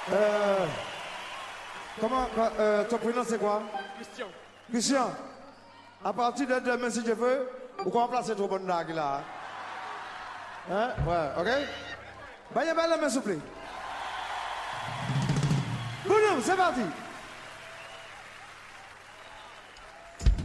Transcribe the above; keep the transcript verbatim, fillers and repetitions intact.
Euh, comment, euh, ton prénom c'est quoi? Christian. Christian. À partir de demain, si je veux, vous pouvez remplacer ton bon nag là. Hein? Ouais, ok? Baillez, baillez la main, s'il vous plaît. Bonhomme, c'est parti.